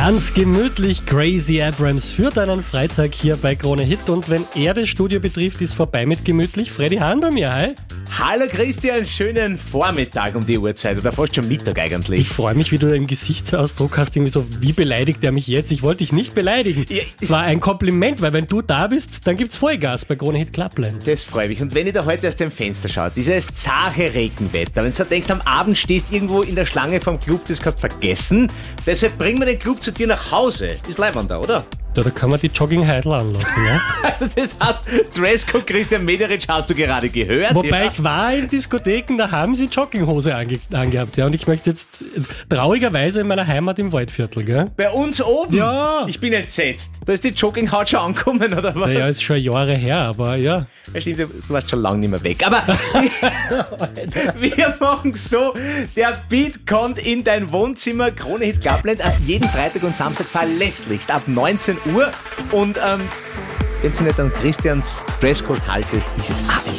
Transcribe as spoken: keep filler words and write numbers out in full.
Ganz gemütlich, Crazy Abrams führt einen Freitag hier bei Krone Hit und wenn er das Studio betrifft, ist vorbei mit gemütlich. Freddy Hahn bei mir, hi. Hallo Christian, schönen Vormittag um die Uhrzeit oder fast schon Mittag eigentlich. Ich freue mich, wie du deinen Gesichtsausdruck hast, irgendwie so, wie beleidigt er mich jetzt? Ich wollte dich nicht beleidigen. Ja, es war ein Kompliment, weil wenn du da bist, dann gibt's Vollgas bei Krone Hit Clubland. Das freut mich. Und wenn ich da heute aus dem Fenster schaue, dieses zache Regenwetter, wenn du denkst, am Abend stehst irgendwo in der Schlange vom Club, das kannst du vergessen. Deshalb bringen wir den Club zu dir nach Hause. Ist leibend da, oder? Ja, da kann man die Jogging-Heidel anlassen, ja? Also das heißt, Dresscode Christian Mederitsch hast du gerade gehört. Wobei ja. ich war in Diskotheken, da haben sie Jogginghose ange- angehabt, ja. Und ich möchte jetzt traurigerweise in meiner Heimat im Waldviertel, gell? Bei uns oben? Ja. Ich bin entsetzt. Da ist die Jogginghaut schon angekommen, oder was? Ja, ist schon Jahre her, aber ja. Ja, stimmt, du warst schon lange nicht mehr weg. Aber wir machen so, der Beat kommt in dein Wohnzimmer, Krone Hit Clubland, jeden Freitag und Samstag verlässlichst ab neunzehn Uhr. Und ähm, wenn du nicht an Christians Dresscode haltest, ist es auch